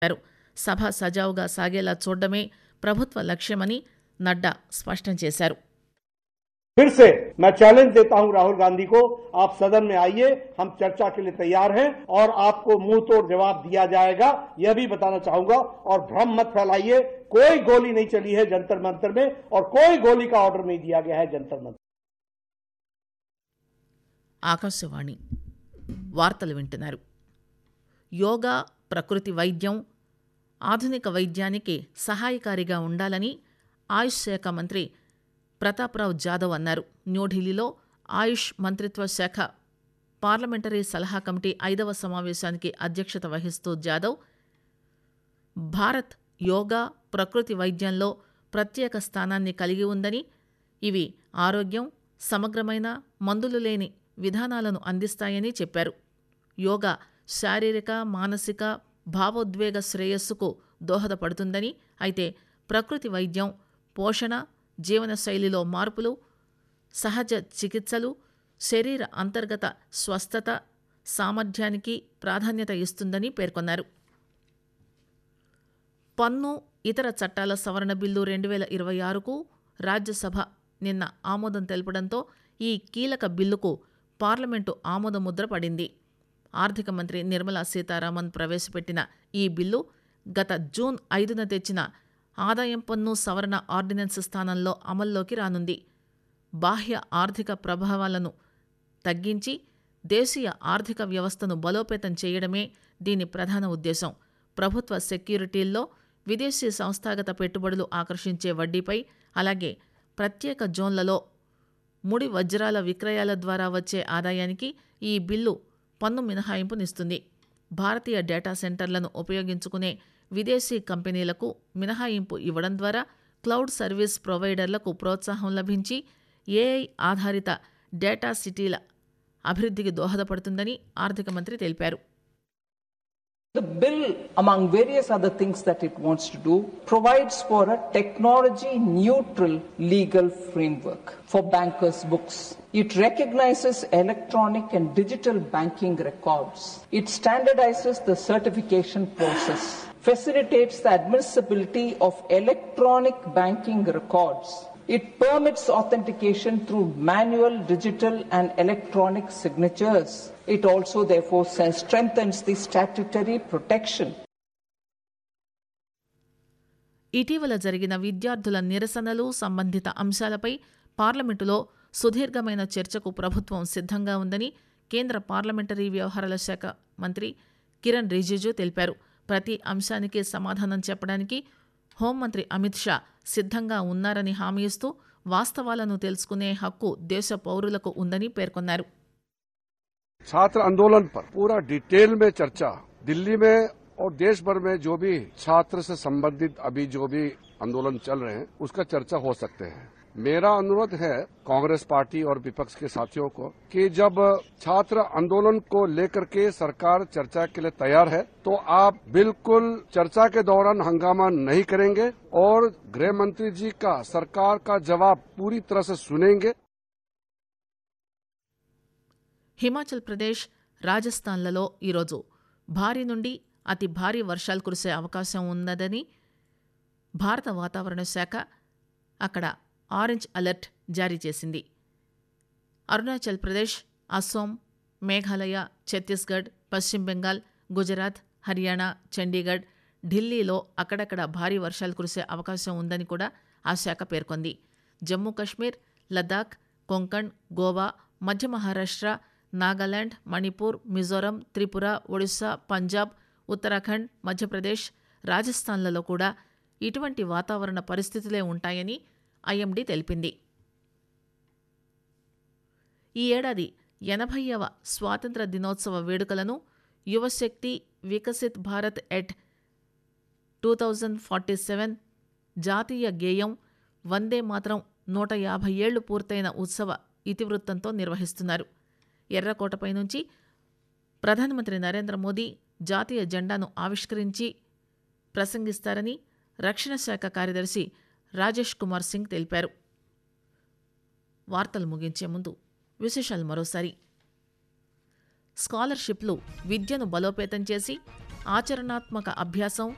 సభ సజావుగా సాగేలా చూడడమే ప్రభుత్వ లక్ష్యమని నడ్డా స్పష్టం చేశారు. फिर से मैं चैलेंज देता हूं राहुल गांधी को, आप सदन में आइए, हम चर्चा के लिए तैयार हैं और आपको मुंह तोड़ जवाब दिया जाएगा, यह भी बताना चाहूंगा। और भ्रम मत फैलाइए, कोई गोली नहीं चली है जंतर मंतर में और कोई गोली का ऑर्डर नहीं दिया गया है जंतर मंतर। ఆకాశవాణి వార్తలు వింటున్నారు. యోగా, ప్రకృతి వైద్యం ఆధునిక వైద్యానికి సహాయకారిగా ఉండాలని ఆయుష్ శాఖ మంత్రి ప్రతాప్రావు జాదవ్ అన్నారు. న్యూఢిల్లీలో ఆయుష్ మంత్రిత్వ శాఖ పార్లమెంటరీ సలహా కమిటీ 5వ సమావేశానికి అధ్యక్షత వహిస్తూ జాదవ్ భారత్ యోగా, ప్రకృతి వైద్యంలో ప్రత్యేక స్థానాన్ని కలిగి ఉందని, ఇవి ఆరోగ్యం, సమగ్రమైన మందులు లేని విధానాలను అందిస్తాయని చెప్పారు. యోగా శారీరక, మానసిక, భావోద్వేగ శ్రేయస్సుకు దోహదపడుతుందని, అయితే ప్రకృతి వైద్యం పోషణ, జీవనశైలిలో మార్పులు, సహజ చికిత్సలు శరీర అంతర్గత స్వస్థత సామర్థ్యానికి ప్రాధాన్యత ఇస్తుందని పేర్కొన్నారు. పన్ను, ఇతర చట్టాల సవరణ బిల్లు 2026కు రాజ్యసభ నిన్న ఆమోదం తెలపడంతో ఈ కీలక బిల్లుకు పార్లమెంటు ఆమోదముద్ర పడింది. ఆర్థిక మంత్రి నిర్మలా సీతారామన్ ప్రవేశపెట్టిన ఈ బిల్లు గత జూన్ 5న తెచ్చిన ఆదాయం పన్ను సవరణ ఆర్డినెన్స్ స్థానంలో అమల్లోకి రానుంది. బాహ్య ఆర్థిక ప్రభావాలను తగ్గించి దేశీయ ఆర్థిక వ్యవస్థను బలోపేతం చేయడమే దీని ప్రధాన ఉద్దేశం. ప్రభుత్వ సెక్యూరిటీల్లో విదేశీ సంస్థాగత పెట్టుబడులు ఆకర్షించే వడ్డీపై, అలాగే ప్రత్యేక జోన్లలో ముడి వజ్రాల విక్రయాల ద్వారా వచ్చే ఆదాయానికి ఈ బిల్లు పన్ను మినహాయింపునిస్తుంది. భారతీయ డేటా సెంటర్లను ఉపయోగించుకునే విదేశీ కంపెనీలకు మినహాయింపు ఇవ్వడం ద్వారా క్లౌడ్ సర్వీస్ ప్రొవైడర్లకు ప్రోత్సాహం లభించి ఏఐ ఆధారిత డేటా సిటీల అభివృద్ధికి దోహదపడుతుందని ఆర్థిక మంత్రి తెలిపారు. The bill, among various other things that it wants to do, provides for a technology-neutral legal framework for bankers' books. It recognizes electronic and digital banking records. It standardizes the certification process, facilitates the admissibility of electronic banking records. It permits authentication through manual, digital and electronic signatures. It also therefore strengthens the statutory protection. ఇటీవల జరిగిన విద్యార్థుల నిరసనలు, సంబంధిత అంశాలపై పార్లమెంటులో సుదీర్ఘమైన చర్చకు ప్రభుత్వం సిద్ధంగా ఉందని కేంద్ర పార్లమెంటరీ వ్యవహారాల శాఖ మంత్రి కిరణ్ రిజిజు తెలిపారు. ప్రతి అంశానికి సమాధానం చెప్పడానికి హోంమంత్రి అమిత్ షా సిద్ధంగా ఉన్నారని హామీ ఇస్తూ వాస్తవాలను తెలుసుకునే హక్కు దేశ పౌరులకు ఉందని పేర్కొన్నారు. छात्र आंदोलन पर पूरा डिटेल में चर्चा दिल्ली में और देश भर में जो भी छात्र से संबंधित अभी जो भी आंदोलन चल रहे हैं उसका चर्चा हो सकते हैं. मेरा अनुरोध है कांग्रेस पार्टी और विपक्ष के साथियों को कि जब छात्र आंदोलन को लेकर के सरकार चर्चा के लिए तैयार है तो आप बिल्कुल चर्चा के दौरान हंगामा नहीं करेंगे और गृह मंत्री जी का सरकार का जवाब पूरी तरह से सुनेंगे. హిమాచల్ ప్రదేశ్, రాజస్థాన్లలో ఈరోజు భారీ నుండి అతి భారీ వర్షాలు కురిసే అవకాశం ఉన్నదని భారత వాతావరణ శాఖ అక్కడ ఆరెంజ్ అలర్ట్ జారీ చేసింది. అరుణాచల్ ప్రదేశ్, అస్సోం, మేఘాలయ, ఛత్తీస్గఢ్, పశ్చిమ బెంగాల్, గుజరాత్, హర్యానా, చండీగఢ్, ఢిల్లీలో అక్కడక్కడ భారీ వర్షాలు కురిసే అవకాశం ఉందని కూడా ఆ శాఖ పేర్కొంది. జమ్మూ కశ్మీర్, లద్దాఖ్, కొంకణ్, గోవా, మధ్య మహారాష్ట్ర, నాగాలాండ్, మణిపూర్, మిజోరం, త్రిపుర, ఒడిశా, పంజాబ్, ఉత్తరాఖండ్, మధ్యప్రదేశ్, రాజస్థాన్లలో కూడా ఇటువంటి వాతావరణ పరిస్థితులే ఉంటాయని ఐఎండీ తెలిపింది. ఈ ఏడాది 80వ స్వాతంత్ర దినోత్సవ వేడుకలను యువశక్తి వికసిత్ భారత్ ఎట్ 2047 జాతీయ గేయం వందే మాత్రం 150 ఏళ్లు పూర్తయిన ఉత్సవ ఇతివృత్తంతో నిర్వహిస్తున్నారు. ఎర్రకోటపై నుంచి ప్రధానమంత్రి నరేంద్ర మోదీ జాతీయ జెండాను ఆవిష్కరించి ప్రసంగిస్తారని రక్షణ శాఖ కార్యదర్శి రాజేష్ కుమార్ సింగ్ తెలిపారు. వార్తలు ముగించే ముందు విశేషాలు మరోసారి. స్కాలర్షిప్లు విద్యను బలోపేతం చేసి ఆచరణాత్మక అభ్యాసం,